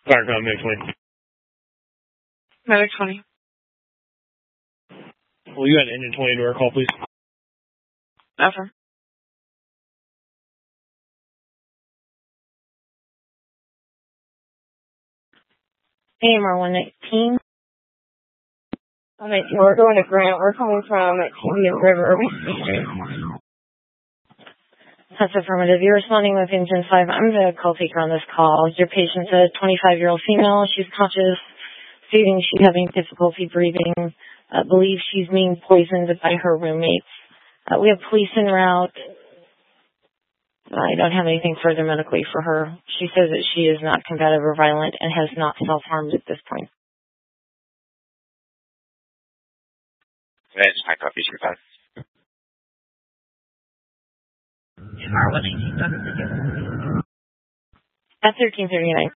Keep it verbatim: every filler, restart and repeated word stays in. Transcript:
Firecom, Medic twenty. Medic twenty. Will you add engine twenty to our call, please? Affirm. A M R one nineteen. Okay, we're going to Grant. We're coming from Indian River. That's affirmative. You're responding with engine five. I'm the call taker on this call. Your patient's a twenty-five-year-old female. She's conscious, stating she's having difficulty breathing. Uh, believes she's being poisoned by her roommates. Uh, we have police en route. I don't have anything further medically for her. She says that she is not combative or violent and has not self-harmed at this point. That's high copy, two five. At thirteen thirty-nine.